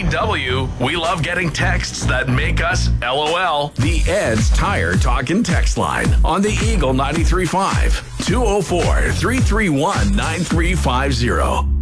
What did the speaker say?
W, we love getting texts that make us LOL. The Ed's Tire Talkin' text line on the Eagle 93.5, 204-331-9350.